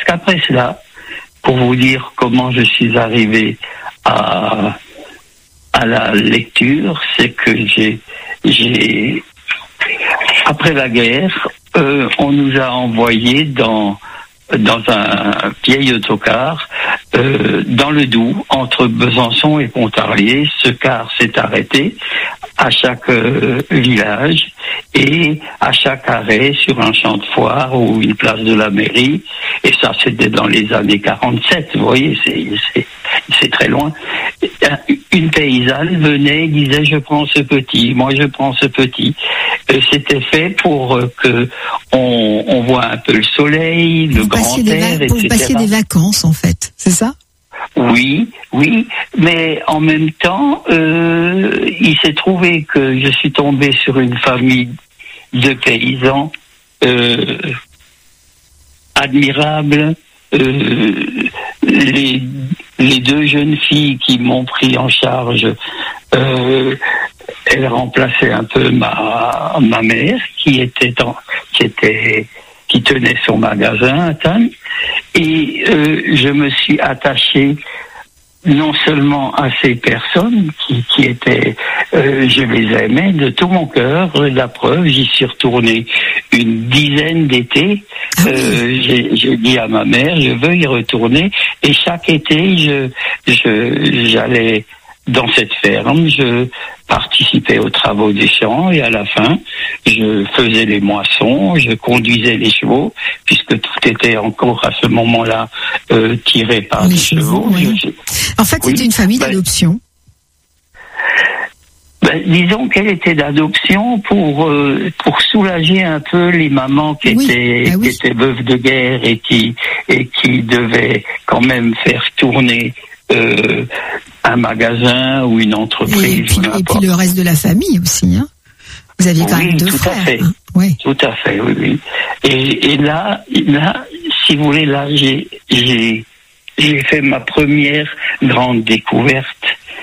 qu'après cela, pour vous dire comment je suis arrivé à la lecture, c'est que j'ai après la guerre, on nous a envoyés dans un vieil autocar dans le Doubs, entre Besançon et Pontarlier. Ce car s'est arrêté à chaque village et à chaque arrêt sur un champ de foire ou une place de la mairie. Et ça, c'était dans les années 47, vous voyez, c'est très loin. Une paysanne venait et disait: je prends ce petit, moi je prends ce petit. C'était fait pour que on voit un peu le soleil, le grand air, etc. Pour vous passiez des vacances, en fait, c'est ça? Oui, mais en même temps, il s'est trouvé que je suis tombé sur une famille de paysans admirables. Les deux jeunes filles qui m'ont pris en charge, elles remplaçaient un peu ma mère qui tenait son magasin à Tannes. Et je me suis attaché non seulement à ces personnes qui étaient, je les aimais de tout mon cœur. La preuve, j'y suis retourné une dizaine d'étés. J'ai dit à ma mère, je veux y retourner. Et chaque été, j'allais dans cette ferme, je participais aux travaux des champs et à la fin, je faisais les moissons, je conduisais les chevaux, puisque tout était encore à ce moment-là tiré par les chevaux. Oui. En fait, c'était une famille d'adoption. Disons qu'elle était d'adoption pour soulager un peu les mamans qui étaient veuves de guerre et qui devaient quand même faire tourner un magasin ou une entreprise. Et puis le reste de la famille aussi, hein. Vous aviez quand même deux frères. Tout à fait. Hein. Oui. Tout à fait, oui. Et là, si vous voulez, là, j'ai fait ma première grande découverte.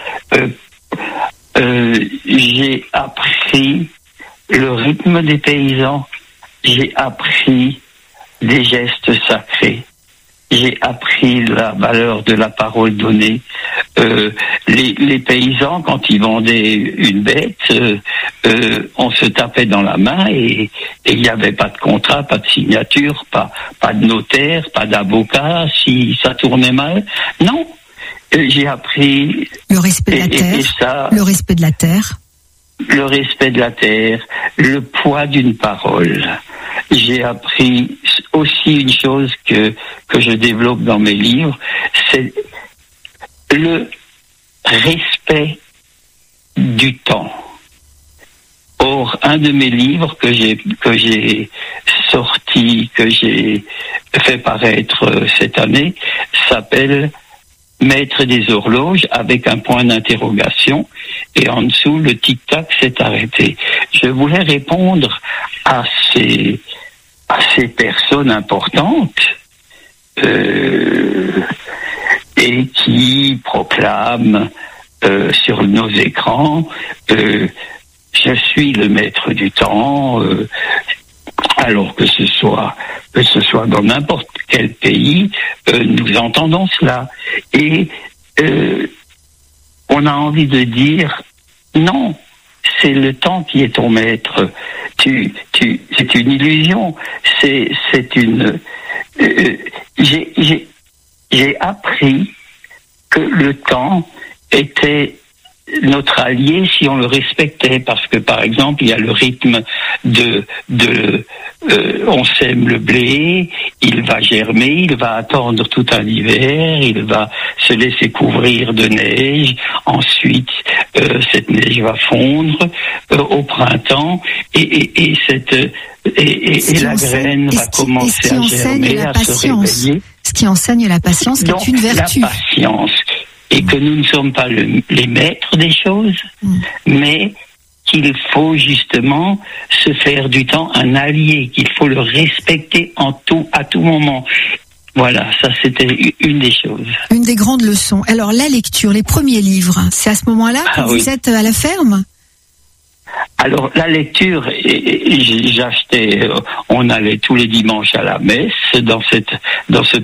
J'ai appris le rythme des paysans. J'ai appris des gestes sacrés. J'ai appris la valeur de la parole donnée. Les paysans, quand ils vendaient une bête, on se tapait dans la main et il n'y avait pas de contrat, pas de signature, pas de notaire, pas d'avocat si ça tournait mal. Non, j'ai appris le respect de la terre. Le respect de la terre. Le respect de la terre, le poids d'une parole. J'ai appris aussi une chose que je développe dans mes livres, c'est le respect du temps. Or, un de mes livres que j'ai sorti, que j'ai fait paraître cette année, s'appelle Maître des horloges, avec un point d'interrogation, et en dessous le tic-tac s'est arrêté. Je voulais répondre à ces personnes importantes et qui proclament sur nos écrans je suis le maître du temps, alors que ce soit dans n'importe quel pays, nous entendons cela. Et on a envie de dire non, c'est le temps qui est ton maître. C'est une illusion. C'est une. J'ai appris que le temps était notre allié si on le respectait, parce que par exemple il y a le rythme on sème le blé, il va germer, il va attendre tout un hiver, il va se laisser couvrir de neige, ensuite cette neige va fondre au printemps et la graine va commencer à germer, à se réveiller. Ce qui enseigne la patience, qui est une vertu. La patience. Et que nous ne sommes pas les maîtres des choses, mais qu'il faut justement se faire du temps un allié, qu'il faut le respecter à tout moment. Voilà, ça c'était une des choses. Une des grandes leçons. Alors la lecture, les premiers livres, c'est à ce moment-là que vous êtes à la ferme ? Alors la lecture, j'achetais, on allait tous les dimanches à la messe dans ce